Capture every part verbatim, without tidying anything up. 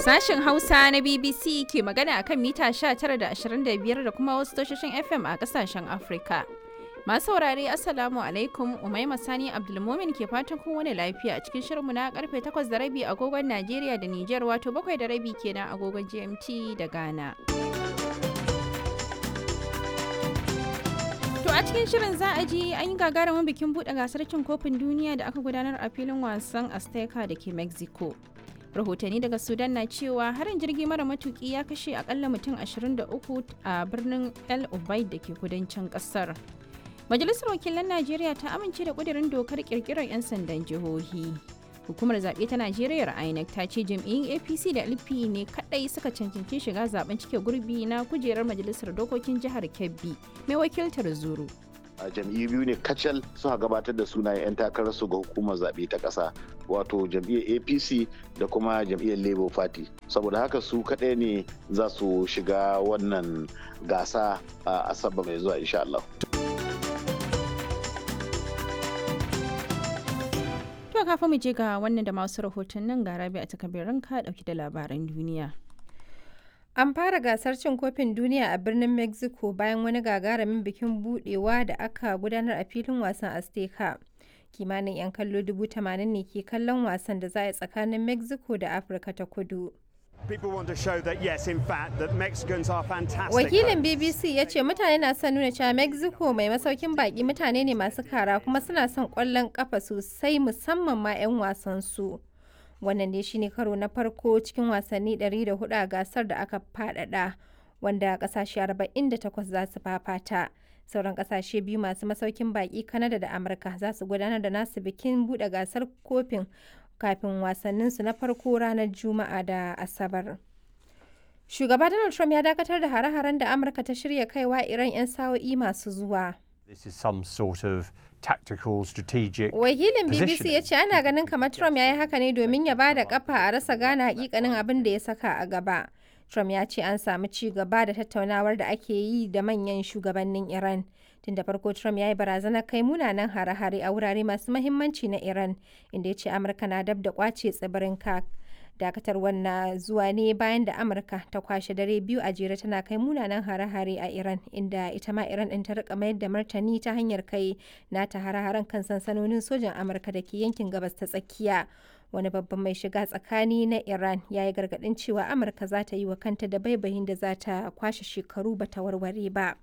Sashen Hausa na B B C ke magana akan mita sha tara da ashirin da biyar da kuma wasu tashoshin F M a kasashen Afrika. Masu saurare Assalamu alaikum, Umaima Sani Abdulmumin ke fatan kun wani lafiya a cikin shirinmu na karfe takwas da rabi agogon Najeriya da Nijar, wato bakwai da rabi kenan agogon G M T da Ghana. To a cikin shirin za a ji an yi gagarumin bikin buɗe gasar cin kofin duniya da aka gudanar a filin wasan Azteca da ke Mexico. Rahotanni daga Sudan na cewa harin jirgi mara matuki ya kashe akalla mutum ashirin da uku a birnin El Ubaid da ke kudancin kasar. Majalisar Wakilan Najeriya ta amince da kudirin dokar kirkirar 'yan sandan jihohi. Hukumar zaɓe ta Najeriya I N E C ta ce jam'iyyun A P C da L P ne kaɗai suka cancanci shiga zaben cike gurbi na kujerar Majalisar Dokokin Jihar Kebbi mai wakiltar Zuru. a jam'iyyu biyu ne kacal suka gabatar da sunayen 'yan takararsu ga hukumar zaɓe ta ƙasa, wato jam'iyyar A P C da kuma jam'iyyar Labour Party. Saboda haka su kaɗai ne za su shiga wannan gasa a Asabar mai zuwa insha Allah. To kafin mu je ga wannan da masu rahotannin ga Rabi a takabirin ka dauki da labaran duniya. An fara gasar cin kofin duniya a birnin Mexico bayan wani gagarumin bikin budewa da aka gudanar a filin wasan Azteca. Kimanin 'yan kallo dubu tamanin ne ke kallon wasan da za a yi tsakanin Mexico da Afirka ta Kudu. Wakilin B B C ya ce mutane na son nuna cewa Mexico mai masaukin baki mutane ne masu kara kuma suna son kwallon kafa sosai, musamman ma 'yan wasan su. Wannan ne shine karo na farko cikin wasanni ɗari da hudu a gasar da aka faɗaɗa, wanda ƙasashe arba'in da takwas za su fafata. Sauran ƙasashe biyu masu masaukin baƙi Canada da Amurka za su gudanar da nasu bikin buɗe gasar kofin kafin wasanninsu na farko ranar Juma'a da Asabar. Shugaba Donald Trump ya dakatar da hare-haren da Amurka ta shirya kaiwa Iran 'yan sa'o'i masu zuwa. This is some sort of tactical strategic Wakilin B B C ya ce ana ganin kamar Trump ya yi haka ne domin ya ba da kafa a rasa gane hakikanin abin da ya saka a gaba. Trump ya ce an samu ci gaba da tattaunawar da ake yi da manyan shugabannin Iran. Tun da farko Trump ya yi barazanar kai munanan hare-hare a wurare masu mahimmanci na Iran, inda ya ce Amurka na dab da kwace tsibirin Kak. Dakatarwar na zuwa ne bayan da Amurka ta kwashe dare biyu a jere tana kai munanan hare-hare a Iran, inda ita ma Iran ɗin ta rika mayar da martani ta hanyar kai nata hare-haren kan sansanonin sojan Amurka da ke yankin gabas ta tsakiya. Wani babban mai shiga tsakani na Iran ya yi gargaɗin cewa Amurka za ta yi wa kanta da baibayin da za ta kwashe shekaru ba ta warware ba.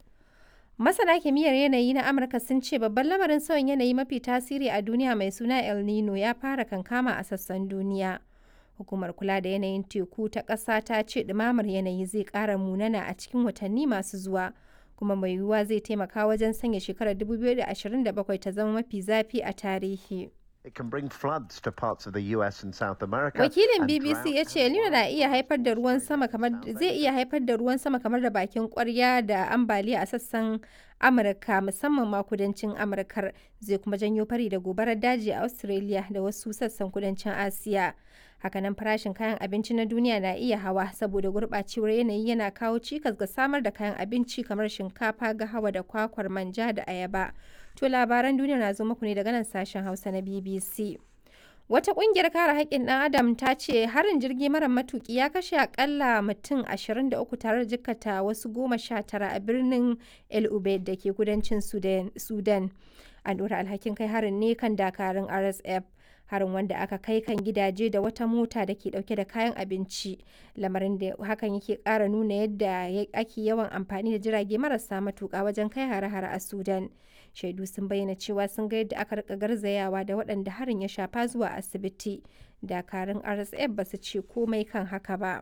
Masana kimiyyar yanayi na Amurka sun ce babban lamarin sauyin yanayi mafi tasiri a duniya mai suna El Nino ya fara kankama a sassan duniya. Hukumar kula da yanayin teku ta ƙasa ta ce ɗumamar yanayi zai ƙara munana a cikin watanni masu zuwa, kuma mai yiwuwa zai taimaka wajen sanya shekarar dubu biyu da ashirin da bakwai ta zama mafi zafi a tarihi. It can bring floods to parts of the U S and South America. Wakilin B B C ya ce El Nino na iya haifar da ruwan sama kamar zai iya haifar da ruwan sama kamar da bakin kwarya da ambaliya a sassan Amurka, musamman ma kudancin Amurkar, zai kuma janyo fari da gobarar daji a Australia da wasu sassan kudancin Asiya. Hakanan farashin kayan abinci na duniya na iya hawa saboda gurɓacewar yanayi yana kawo cikas ga samar da kayan abinci kamar shinkafa, gahawa da kwakwar manja da ayaba. To labaran duniya na zo muku ne daga nan sashen Hausa na B B C. Wata ƙungiyar kare haƙƙin ɗan Adam ta ce harin jirgi mara matuƙi ya kashe akalla mutum ashirin da uku tare da jikkata wasu goma sha tara a birnin El Ubaid da ke kudancin Sudan. An ɗora alhakin kai harin ne kan dakarun R S F. Harin wanda aka kai kan gidaje da wata mota da ke dauke da kayan abinci, lamarin da hakan yake ƙara nuna yadda ake yawan amfani da jirage marasa matuƙa wajen kai hare-hare a Sudan. Shaidu sun bayyana cewa sun ga yadda aka rika garzayawa da waɗanda harin ya shafa zuwa asibiti. Dakarun R S F ba su ce komai kan haka ba.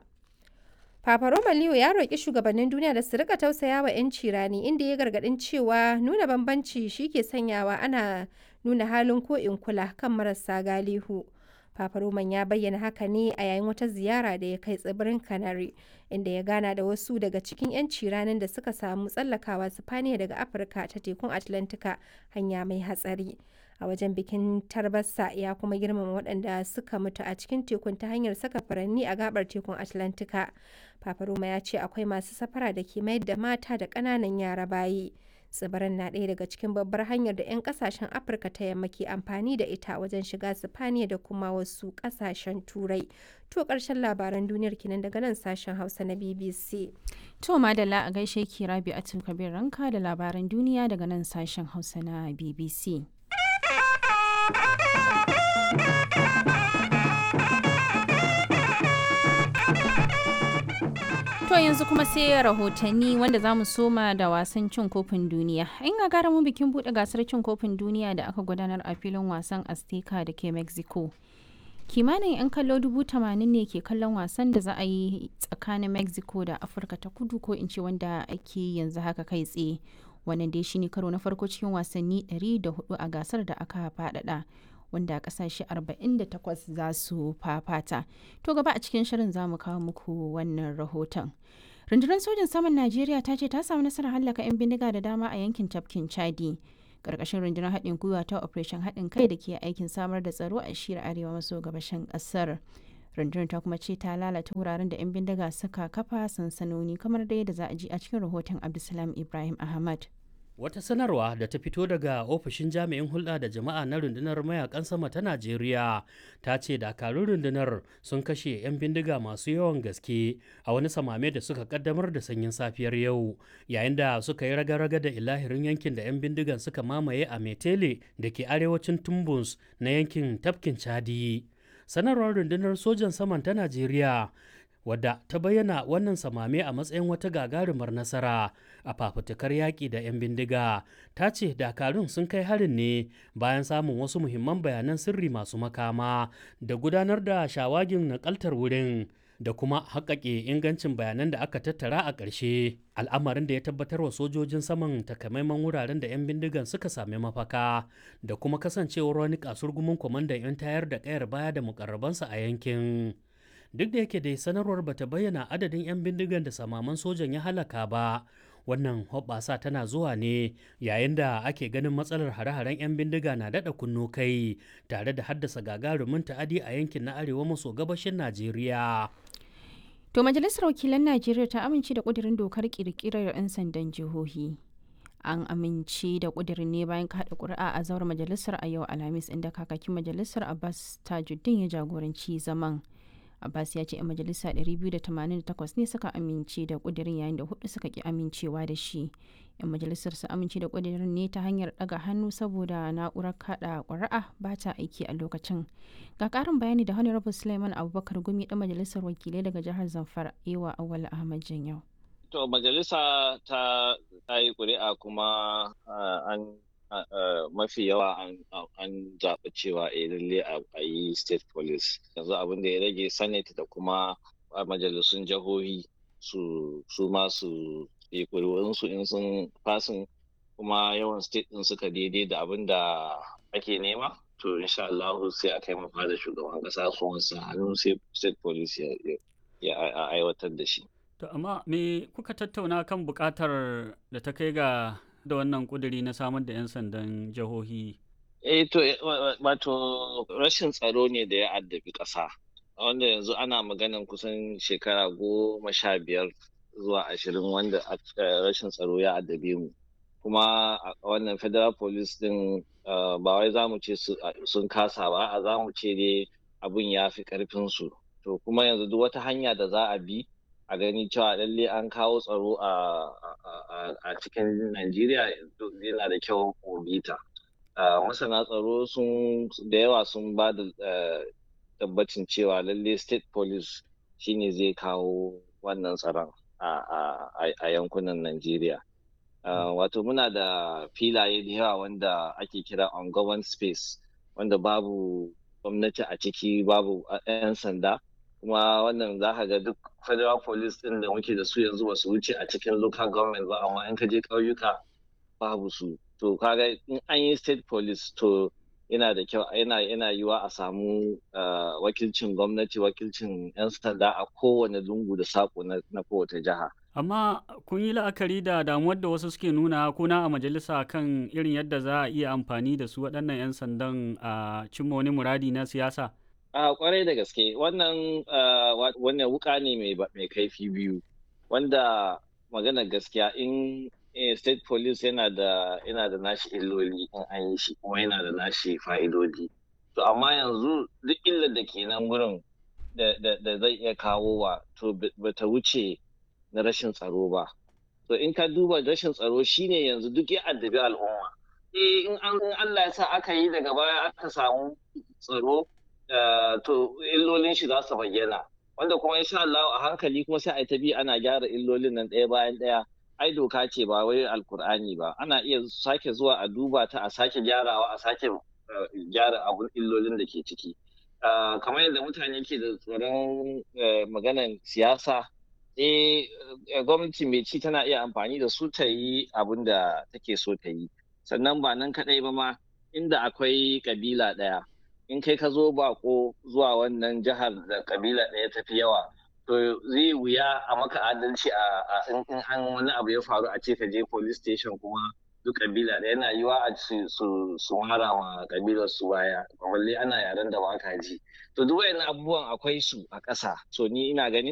Papa Roma Leo ya roƙi shugabannin duniya da su rika tausaya wa 'yanci rani, inda ya gargaɗin cewa nuna bambanci shi ke sanyawa ana nuna halin ko in kula kan marasa galihu. Papa Roman ya bayyana haka ne a yayin wata ziyara da ya kai tsibirin Canary, inda ya gana da wasu daga cikin 'yanci ranar da suka samu tsallakawa Sifaniya daga Afirka ta tekun Atlantika, hanya mai hatsari. A wajen bikin tarbarsa ya kuma girmama waɗanda suka mutu a cikin tekun ta hanyar saka furanni a gabar tekun Atlantika. Papa Roma ya ce akwai masu safara da ke mayar da mata da ƙananan yara bayi. Tsibirin na ɗaya daga cikin babbar hanyar da 'yan ƙasashen Afirka ta yamma ke amfani da ita wajen shiga Sifaniya da kuma wasu ƙasashen Turai. To ƙarshen labaran duniyar kenan daga nan sashen Hausa na B B C. To madalla a gaishe ki Rabi'atu Kabir Ranka da labaran duniya daga nan sashen Hausa na B B C. To yanzu kuma sai rahotanni wanda za mu soma da wasan cin kofin duniya. In gagara mu bikin buɗe gasar cin kofin duniya da aka gudanar a filin wasan Azteca da ke Mexico. Kimanin 'yan kallo dubu tamanin ne ke kallon wasan da za a yi tsakanin Mexico da Afirka ta kudu ko in ce wanda ake yanzu haka kai tsaye. Wannan dai shine karo na farko cikin wasanni ɗari da hudu a gasar da aka faɗaɗa. Wanda kasashe arba'in da takwas za su fafata. To gaba a cikin shirin za mu kawo muku wannan rahoton. Rundunar sojin saman Najeriya ta ce ta samu nasarar hallaka 'yan bindiga da dama a yankin tafkin Chadi. Karkashin rundunar haɗin gwiwa ta Operation haɗin kai da ke aikin samar da tsaro a shiyar arewa maso gabashin ƙasar. Rundunar ta kuma ce ta lalata wuraren da 'yan bindiga suka kafa sansanoni kamar da yadda za a ji a cikin rahoton Abdulsalam Ibrahim Ahmad. Wata sanarwa da ta fito daga ofishin jami'in hulɗa da jama'a na rundunar mayakan sama ta Najeriya ta ce dakarun rundunar sun kashe 'yan bindiga masu yawan gaske a wani samame da suka kaddamar da sanyin safiyar yau yayin da suka yi raga-raga da ilahirin yankin da 'yan bindigan suka mamaye a Metele da ke arewacin Tumbus na yankin tafkin Chadi. Sanarwar rundunar sojan saman ta Najeriya wadda ta bayyana wannan samame a matsayin wata gagarumar nasara a fafutukar yaƙi da 'yan bindiga ta ce dakarun sun kai harin ne bayan samun wasu muhimman bayanan sirri masu makama da gudanar da shawagin nakaltar wurin da kuma haƙaƙe ingancin bayanan da aka tattara a ƙarshe al'amarin da ya tabbatar wa sojojin saman takamaiman wuraren da 'yan bindigan suka sami mafaka da kuma kasancewar wani kasurgumin kwamandan 'yan tayar da ƙayar baya da mukarrabansa a yankin. Duk da yake dai sanarwar bata bayyana adadin 'yan bindigan da samaman sojan ya halaka ba, wannan hoɓɓasa tana zuwa ne yayin da ake ganin matsalar hare-haren 'yan bindiga na daɗa kunno kai tare da haddasa gagarumin ta'adi a yankin na arewa maso gabashin Najeriya. To Majalisar Wakilan Najeriya ta amince da ƙudurin dokar ƙirƙirar 'yan sandan jihohi. An amince da ƙudurin ne bayan kaɗa ƙuri'a a zauren majalisar a yau Alhamis inda kakakin majalisar Abbas Tajuddin ya jagoranci zaman. Abbas ya ce 'yan majalisa ɗari biyu da tamanin da takwas ne suka amince da ƙudurin yayin da hudu suka ki amincewa da shi. 'Yan majalisar su amince da ƙudurin ne ta hanyar ɗaga hannu saboda na'urar kaɗa ƙuri'a ba ta aiki a lokacin. Ga ƙarin bayani da Honorable Suleiman Abubakar Gumi ɗan majalisar wakilai daga jihar Zamfara Ewa Awal Ahmad Janyau. To majalisa ta yi ƙuri'a kuma an mafi yawa an zaɓi cewa a lalle a yi state police yanzu abin da ya rage senate da kuma majalisun jihohi su ma su yi ƙuri'unsu in sun fasin kuma yawan state ɗin suka daidai da abin da ake nema to insha Allah sai a kai mafa da shugaban ƙasa su wansa hannu sai state police ya aiwatar da shi. To amma me kuka tattauna kan buƙatar da ta kai ga da wannan kuduri na samar da 'yan sandan jihohi? Eh to wato rashin tsaro ne da ya addabi ƙasa wanda yanzu ana maganan kusan shekara goma sha biyar zuwa ashirin wanda rashin tsaro ya addabe mu kuma a wannan federal police din ba wai za mu ce sun kasa ba a za mu ce dai abun ya fi ƙarfinsu to kuma yanzu duk wata hanya da za a bi a gani cewa lalle an kawo tsaro a cikin Najeriya yana da kyau bita. Masana tsaro sun da yawa sun ba da tabbacin cewa lalle state police shine zai kawo wannan tsaron a yankunan Najeriya. Wato muna da filaye da yawa wanda ake kira ungoverned space wanda babu gwamnati a ciki babu 'yan sanda. kuma wannan za ka ga duk federal police din da muke da su yanzu ba su wuce a cikin local government ba amma in ka je ƙauyuka babu su to kaga in an yi state police to yana da kyau yana yana yiwa a samu wakilcin gwamnati wakilcin 'yan sanda a kowane lungu da sako na kowace jiha. Amma kun yi la'akari da damuwar da wasu suke nuna kuna a majalisa kan irin yadda za a iya amfani da su waɗannan 'yan sandan a cimma wani muradi na siyasa? A kwarai da gaske wannan wannan wuka ne mai kaifi biyu wanda magana gaskiya in state police yana da yana da nashi illoli in an yi shi kuma yana da nashi fa'idodi. To amma yanzu duk illar da ke nan wurin da zai iya kawo wa to bata wuce na rashin tsaro ba. To in ka duba rashin tsaro shine yanzu duk ya addabi al'umma. Eh in an Allah ya sa aka yi daga baya aka samu tsaro to illolin shi za su bayyana. Wanda kuma insha Allah a hankali kuma sai a ta bi ana gyara illolin nan ɗaya bayan ɗaya. Ai doka ce ba wai alkur'ani ba. Ana iya sake zuwa a duba ta a sake gyarawa a sake gyara abun illolin da ke ciki. Kamar yadda mutane ke da tsoron maganan siyasa, eh gwamnati mai ci tana iya amfani da su ta yi abin da take so ta yi. Sannan ba nan kaɗai ba ma inda akwai kabila ɗaya. In kai ka zo bako zuwa wannan jihar da kabila ɗaya tafi yawa, to zai wuya a maka adalci a in an wani abu ya faru a ce ka je police station kuma duk kabila ɗaya yana yiwa a su su mara ma kabilar su baya, balle ana yaren da ba ka ji. To duk wayannan abubuwan akwai su a ƙasa. So ni ina ganin